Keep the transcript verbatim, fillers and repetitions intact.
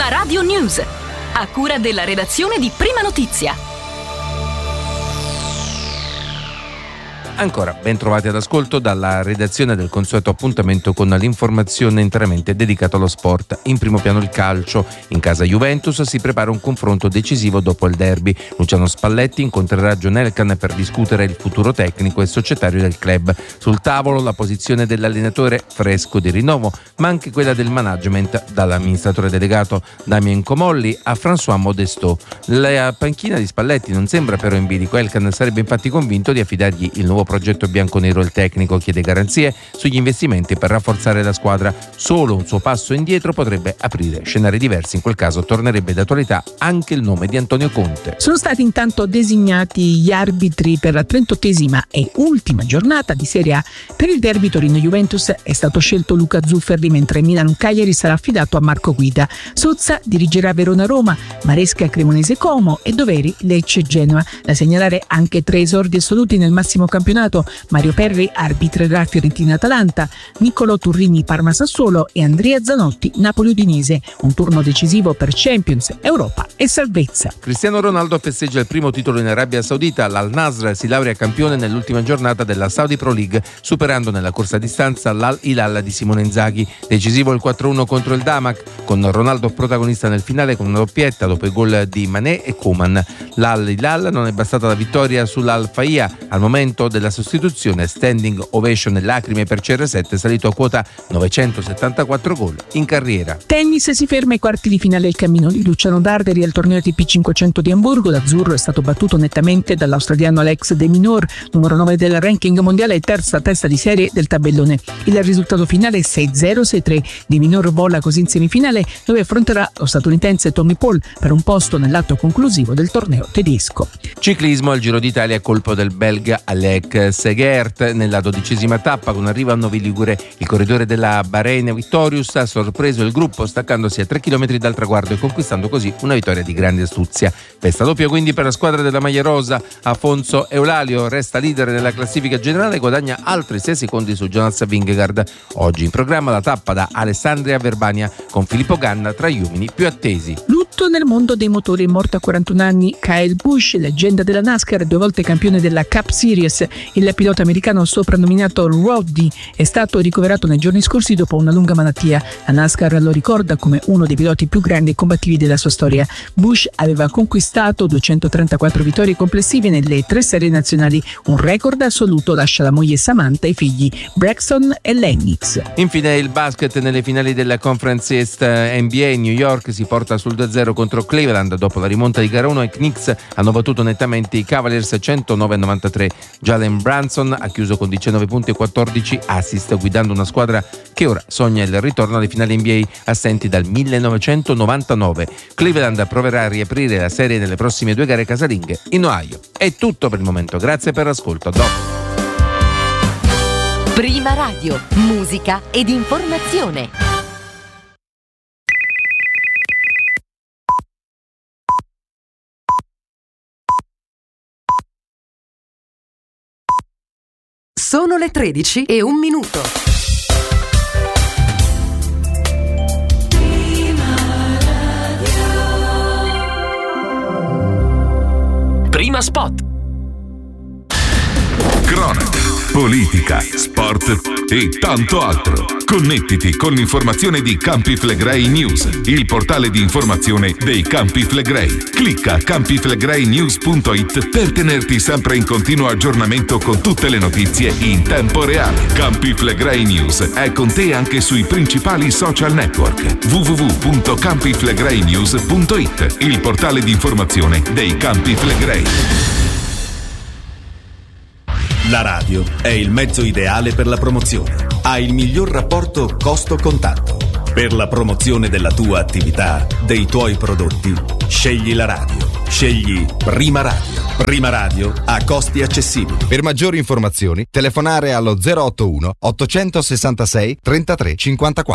Prima Radio News, a cura della redazione di Prima Notizia. Ancora ben trovati ad ascolto dalla redazione del consueto appuntamento con l'informazione interamente dedicata allo sport. In primo piano il calcio. In casa Juventus si prepara un confronto decisivo dopo il derby. Luciano Spalletti incontrerà John Elkann per discutere il futuro tecnico e societario del club. Sul tavolo la posizione dell'allenatore fresco di rinnovo, ma anche quella del management, dall'amministratore delegato Damien Comolli a François Modestot. La panchina di Spalletti non sembra però in bilico. Elkann sarebbe infatti convinto di affidargli il nuovo progetto bianconero. Il tecnico chiede garanzie sugli investimenti per rafforzare la squadra. Solo un suo passo indietro potrebbe aprire scenari diversi. In quel caso tornerebbe d'attualità anche il nome di Antonio Conte. Sono stati intanto designati gli arbitri per la trentottesima e ultima giornata di Serie A. Per il derby Torino-Juventus è stato scelto Luca Zufferli, mentre Milan-Cagliari sarà affidato a Marco Guida. Sozza dirigerà Verona-Roma, Maresca Cremonese-Como e Doveri Lecce-Genoa. Da segnalare anche tre esordi assoluti nel massimo campionato. Mario Perri arbitrerà Fiorentina-Atalanta, Niccolò Turrini Parma-Sassuolo e Andrea Zanotti Napoli-Udinese. Un turno decisivo per Champions, Europa e salvezza. Cristiano Ronaldo festeggia il primo titolo in Arabia Saudita. L'Al-Nasr si laurea campione nell'ultima giornata della Saudi Pro League, superando nella corsa a distanza l'Al-Hilal di Simone Inzaghi. Decisivo il quattro uno contro il Damac, con Ronaldo protagonista nel finale con una doppietta dopo i gol di Mané e Koeman. L'Al-Hilal non è bastata la vittoria sull'Al-Faiya. Al momento della sostituzione, standing ovation e lacrime per C R sette, salito a quota novecentosettantaquattro gol in carriera. Tennis, si ferma ai quarti di finale il cammino di Luciano Darderi al torneo A T P cinquecento di Amburgo. L'azzurro è stato battuto nettamente dall'australiano Alex De Minaur, numero nove del ranking mondiale e terza testa di serie del tabellone. Il risultato finale è sei zero sei tre. De Minaur vola così in semifinale, dove affronterà lo statunitense Tommy Paul per un posto nell'atto conclusivo del torneo tedesco. Ciclismo al Giro d'Italia, colpo del belga Alec Segert. Nella dodicesima tappa, con arrivo a Novi Ligure, il corridore della Bahrain Victorious ha sorpreso il gruppo staccandosi a tre chilometri dal traguardo e conquistando così una vittoria di grande astuzia. Festa doppia quindi per la squadra della maglia rosa. Afonso Eulalio resta leader nella classifica generale e guadagna altri sei secondi su Jonas Vingegaard. Oggi in programma la tappa da Alessandria a Verbania, con Filippo Ganna tra gli uomini più attesi. Lutto nel mondo dei motori, è morto a quarantuno anni Kyle Busch, leggenda della NASCAR, due volte campione della Cup Series. Il pilota americano soprannominato Roddy è stato ricoverato nei giorni scorsi dopo una lunga malattia. La NASCAR lo ricorda come uno dei piloti più grandi e combattivi della sua storia. Busch aveva conquistato duecentotrentaquattro vittorie complessive nelle tre serie nazionali. Un record assoluto lascia la moglie Samantha e i figli Braxton e Lennox. Infine il basket nelle finali della Conference East N B A. New York si porta sul due a zero contro Cleveland dopo la rimonta di gara uno e Knicks hanno battuto nettamente i Cavaliers centonove a novantatré. Jalen Brunson ha chiuso con diciannove punti e quattordici assist, guidando una squadra che ora sogna il ritorno alle finali N B A assenti dal millenovecentonovantanove. Cleveland proverà a riaprire la serie nelle prossime due gare casalinghe in Ohio. È tutto per il momento, grazie per l'ascolto. A dopo. Prima Radio, musica ed informazione. Sono le tredici e un minuto. Prima Spot. Cronaca, politica, sport e tanto altro. Connettiti con l'informazione di Campi Flegrei News, il portale di informazione dei Campi Flegrei. Clicca campi flegrei news punto it per tenerti sempre in continuo aggiornamento con tutte le notizie in tempo reale. Campi Flegrei News è con te anche sui principali social network. w w w punto campi flegrei news punto it, il portale di informazione dei Campi Flegrei. La radio è il mezzo ideale per la promozione. Ha il miglior rapporto costo-contatto. Per la promozione della tua attività, dei tuoi prodotti, scegli la radio. Scegli Prima Radio. Prima Radio a costi accessibili. Per maggiori informazioni, telefonare allo zero otto uno ottocentosessantasei trentatré cinquantaquattro.